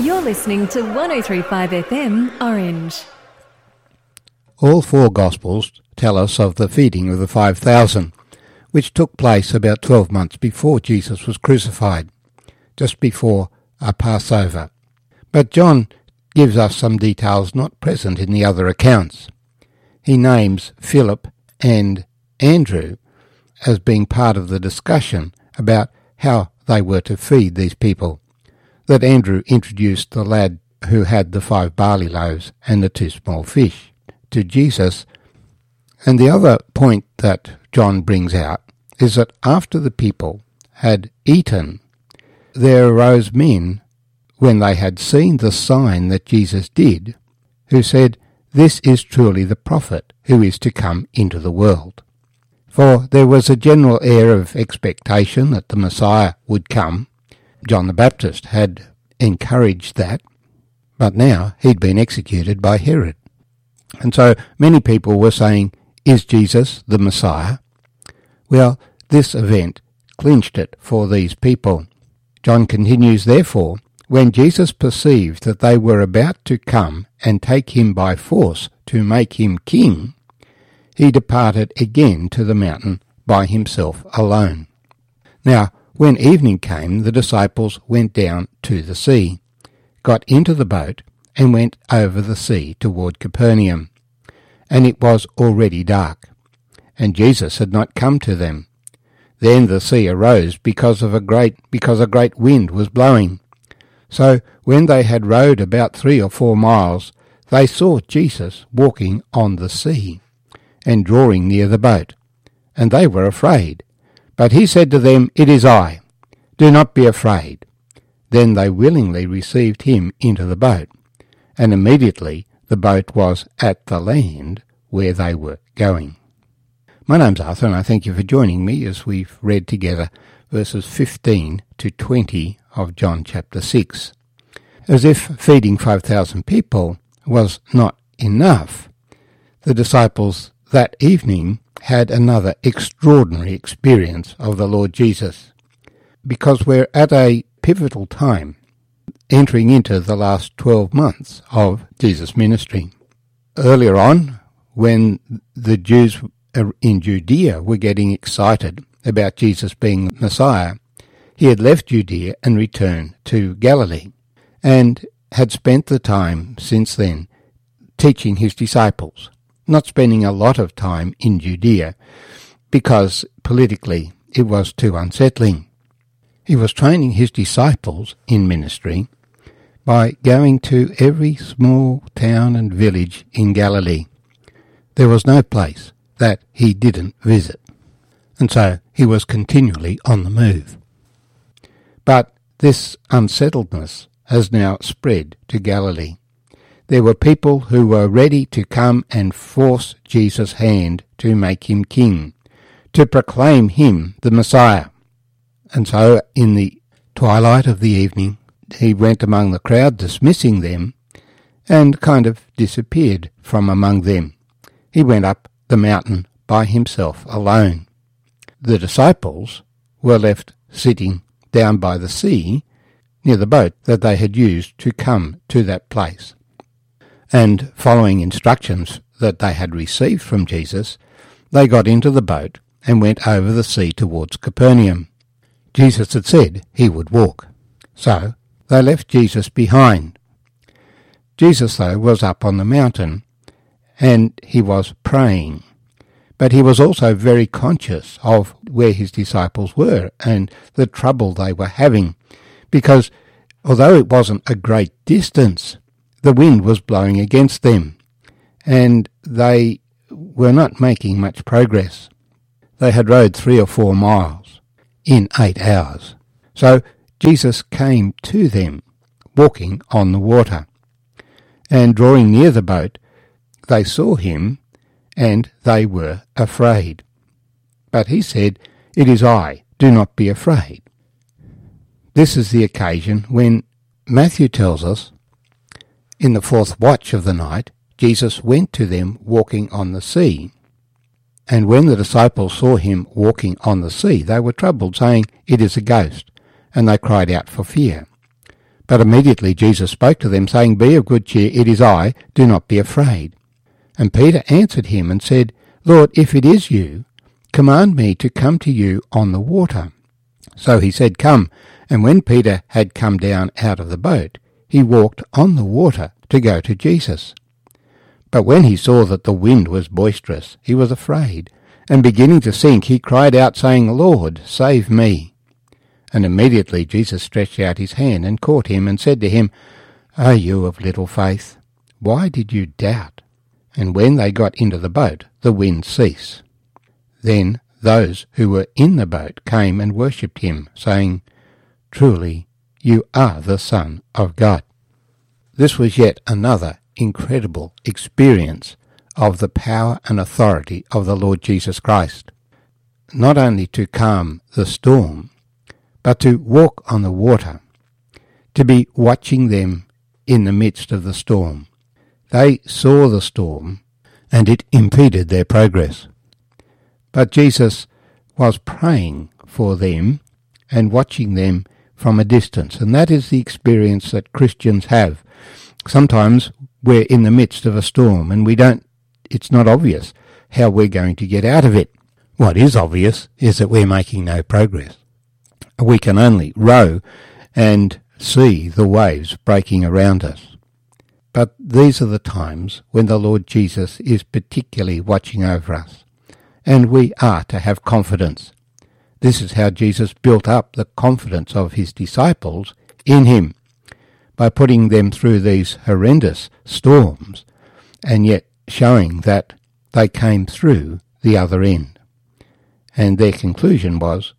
You're listening to 103.5 FM Orange. All four Gospels tell us of the feeding of the 5,000, which took place about 12 months before Jesus was crucified, just before a Passover. But John gives us some details not present in the other accounts. He names Philip and Andrew as being part of the discussion about how they were to feed these people, that Andrew introduced the lad who had the 5 barley loaves and the 2 small fish to Jesus. And the other point that John brings out is that after the people had eaten, there arose men, when they had seen the sign that Jesus did, who said, "This is truly the prophet who is to come into the world." For there was a general air of expectation that the Messiah would come. John the Baptist had encouraged that, but now he'd been executed by Herod. And so many people were saying, "Is Jesus the Messiah?" Well, this event clinched it for these people. John continues, "Therefore, when Jesus perceived that they were about to come and take him by force to make him king, he departed again to the mountain by himself alone. Now, when evening came, the disciples went down to the sea, got into the boat, and went over the sea toward Capernaum. And it was already dark, and Jesus had not come to them. Then the sea arose because a great wind was blowing. So when they had rowed about 3 or 4 miles, they saw Jesus walking on the sea, and drawing near the boat. And they were afraid. But he said to them, "It is I. Do not be afraid." Then they willingly received him into the boat, and immediately the boat was at the land where they were going. My name's Arthur, and I thank you for joining me as we've read together verses 15 to 20 of John chapter 6. As if feeding 5,000 people was not enough, the disciples that evening had another extraordinary experience of the Lord Jesus, because we're at a pivotal time, entering into the last 12 months of Jesus' ministry. Earlier on, when the Jews in Judea were getting excited about Jesus being Messiah, he had left Judea and returned to Galilee, and had spent the time since then teaching his disciples, not spending a lot of time in Judea, because politically it was too unsettling. He was training his disciples in ministry by going to every small town and village in Galilee. There was no place that he didn't visit, and so he was continually on the move. But this unsettledness has now spread to Galilee. There were people who were ready to come and force Jesus' hand to make him king, to proclaim him the Messiah. And so in the twilight of the evening, he went among the crowd, dismissing them, and kind of disappeared from among them. He went up the mountain by himself alone. The disciples were left sitting down by the sea near the boat that they had used to come to that place. And following instructions that they had received from Jesus, they got into the boat and went over the sea towards Capernaum. Jesus had said he would walk, so they left Jesus behind. Jesus, though, was up on the mountain, and he was praying. But he was also very conscious of where his disciples were and the trouble they were having, because although it wasn't a great distance, the wind was blowing against them, and they were not making much progress. They had rowed 3 or 4 miles in 8 hours. So Jesus came to them, walking on the water, and drawing near the boat, they saw him, and they were afraid. But he said, "It is I, do not be afraid." This is the occasion when Matthew tells us, in the 4th watch of the night, Jesus went to them walking on the sea. And when the disciples saw him walking on the sea, they were troubled, saying, "It is a ghost," and they cried out for fear. But immediately Jesus spoke to them, saying, Be of good cheer, it is I, do not be afraid. And Peter answered him and said, Lord, if it is you, command me to come to you on the water. So he said, Come. And when Peter had come down out of the boat, he walked on the water to go to Jesus. But when he saw that the wind was boisterous, he was afraid, and beginning to sink, he cried out, saying, Lord, save me. And immediately Jesus stretched out his hand and caught him and said to him, O you of little faith, why did you doubt? And when they got into the boat, the wind ceased. Then those who were in the boat came and worshipped him, saying, Truly, you are the Son of God. This was yet another incredible experience of the power and authority of the Lord Jesus Christ, not only to calm the storm, but to walk on the water, to be watching them in the midst of the storm. They saw the storm, and it impeded their progress. But Jesus was praying for them and watching them from a distance, and that is the experience that Christians have. Sometimes we're in the midst of a storm, and it's not obvious how we're going to get out of it. What is obvious is that we're making no progress. We can only row and see the waves breaking around us. But these are the times when the Lord Jesus is particularly watching over us, and we are to have confidence. This is how Jesus built up the confidence of his disciples in him, by putting them through these horrendous storms, and yet showing that they came through the other end. And their conclusion was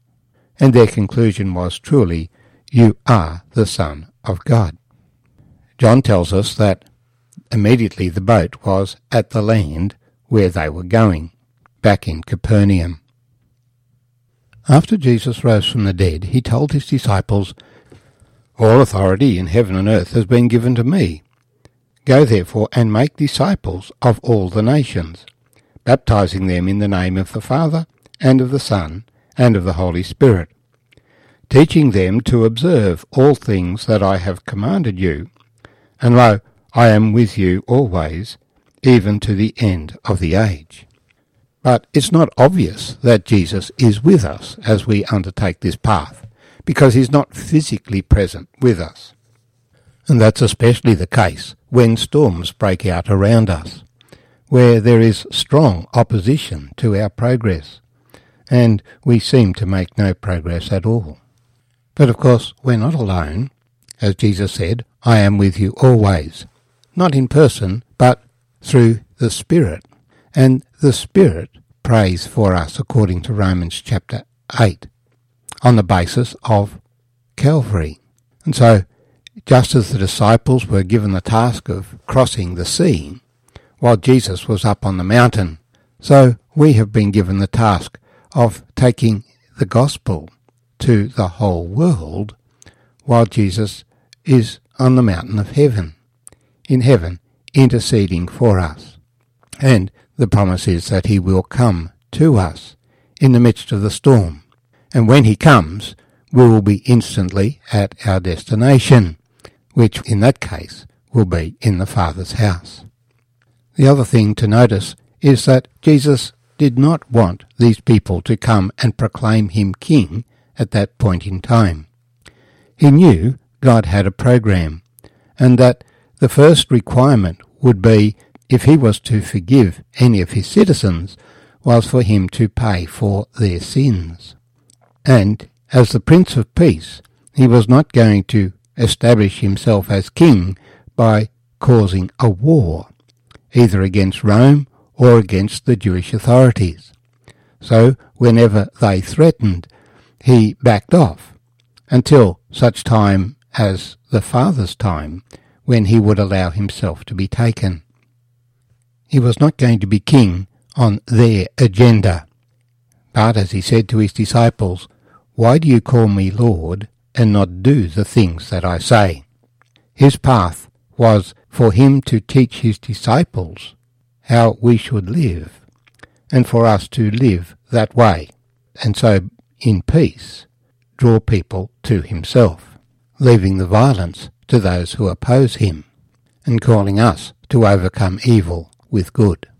truly, you are the Son of God. John tells us that immediately the boat was at the land where they were going, back in Capernaum. After Jesus rose from the dead, he told his disciples, All authority in heaven and earth has been given to me. Go therefore and make disciples of all the nations, baptizing them in the name of the Father, and of the Son, and of the Holy Spirit, teaching them to observe all things that I have commanded you. And lo, I am with you always, even to the end of the age. But it's not obvious that Jesus is with us as we undertake this path, because he's not physically present with us. And that's especially the case when storms break out around us, where there is strong opposition to our progress, and we seem to make no progress at all. But of course, we're not alone. As Jesus said, I am with you always, not in person, but through the Spirit. And the Spirit prays for us according to Romans chapter 8, on the basis of Calvary. And so, just as the disciples were given the task of crossing the sea, while Jesus was up on the mountain, so we have been given the task of taking the gospel to the whole world, while Jesus is on the mountain of heaven, in heaven, interceding for us. And the promise is that he will come to us in the midst of the storm. And when he comes, we will be instantly at our destination, which in that case will be in the Father's house. The other thing to notice is that Jesus did not want these people to come and proclaim him king at that point in time. He knew God had a program, and that the first requirement would be, if he was to forgive any of his citizens, was for him to pay for their sins. And as the Prince of Peace, he was not going to establish himself as king by causing a war, either against Rome or against the Jewish authorities. So whenever they threatened, he backed off, until such time as the Father's time, when he would allow himself to be taken. He was not going to be king on their agenda. But as he said to his disciples, "Why do you call me Lord and not do the things that I say?" His path was for him to teach his disciples how we should live, and for us to live that way, and so in peace draw people to himself, leaving the violence to those who oppose him, and calling us to overcome evil with good.